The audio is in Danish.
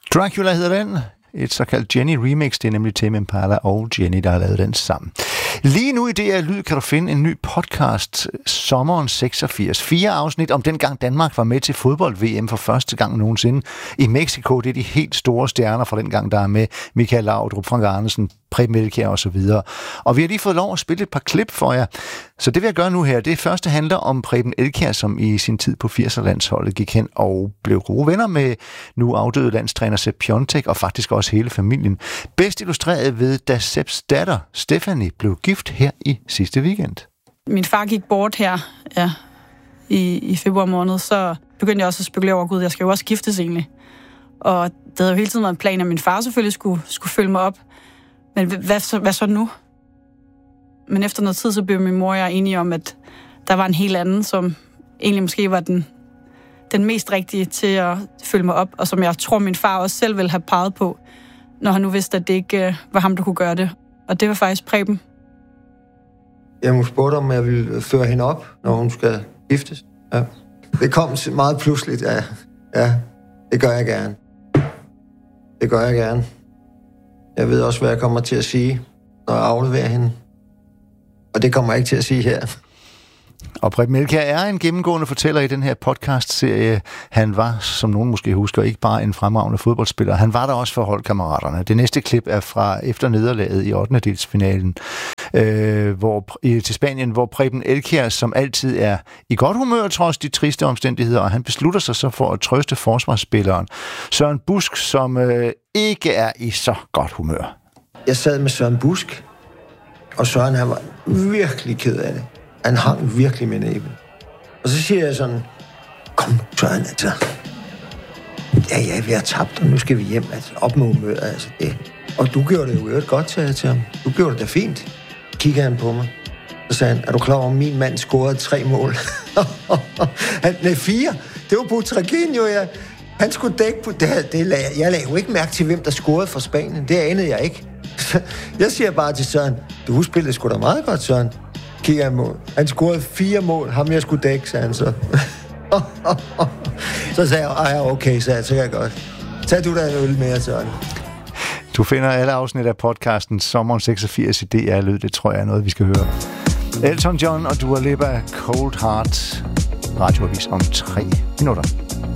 Dracula hedder den. Et såkaldt Jenny remix. Det er nemlig Tame Impala og Jenny, der har lavet den sammen. Lige nu i DR Lyd kan du finde en ny podcast, Sommeren 86. 4 afsnit om dengang Danmark var med til fodbold-VM for første gang nogensinde i Mexico. Det er de helt store stjerner fra dengang, der er med. Michael Laudrup, Frank Andersen, Preben Elkjær og så videre. Og vi har lige fået lov at spille et par klip for jer. Så det vil jeg gøre nu her. Det første handler om Preben Elkjær, som i sin tid på 80'er-landsholdet gik hen og blev gode venner med nu afdøde landstræner Sepp Piontek og faktisk også hele familien. Bedst illustreret ved, da Sepps datter Stephanie blev gift her i sidste weekend. Min far gik bort her i februar måned, så begyndte jeg også at spekulere over, gud, jeg skal jo også giftes egentlig. Og det havde jo hele tiden været en plan, at min far selvfølgelig skulle følge mig op. Men hvad så nu? Men efter noget tid, så blev min mor og jeg enige om, at der var en helt anden, som egentlig måske var den mest rigtige til at følge mig op, og som jeg tror, min far også selv ville have peget på, når han nu vidste, at det ikke var ham, der kunne gøre det. Og det var faktisk Preben. Jeg spurgte om jeg ville føre hende op, når hun skal giftes. Ja. Det kom meget pludseligt, ja. Det gør jeg gerne. Det gør jeg gerne. Jeg ved også, hvad jeg kommer til at sige, når jeg afleverer hende. Og det kommer jeg ikke til at sige her. Og Preben Elkjær er en gennemgående fortæller i den her podcast-serie. Han var, som nogen måske husker, ikke bare en fremragende fodboldspiller. Han var der også for holdkammeraterne. Det næste klip er fra efter nederlaget i 8. delsfinalen til Spanien, hvor Preben Elkjær, som altid er i godt humør trods de triste omstændigheder, og han beslutter sig så for at trøste forsvarsspilleren Søren Busk, som ikke er i så godt humør. Jeg sad med Søren Busk, og Søren han var virkelig ked af det. Han hang virkelig med næben. Og så siger jeg sådan, kom Søren, altså. Ja, vi har tabt, og nu skal vi hjem. Altså, op med humøret, altså det. Og du gjorde det jo godt, sagde jeg til ham. Du gjorde det da fint. Kigger han på mig. Så sagde han, er du klar over, min mand scorede 3 mål? 4. Det var Butragueño, ja. Han skulle dække på det. Jeg lagde jo ikke mærke til, hvem der scorede for Spanien. Det anede jeg ikke. Jeg siger bare til Søren, du spillede sgu da meget godt, Søren. Kigger han mål. Han scorede 4 mål. Ham jeg skulle dække, sagde han så. Så sagde jeg, okay, så kan jeg godt. Tag du da en øl mere, Søren. Du finder alle afsnit af podcasten Sommeren 86 i DR Lyd. Det tror jeg er noget, vi skal høre. Elton John og Dua Lipa, Cold Heart. Radioavis om 3 minutter.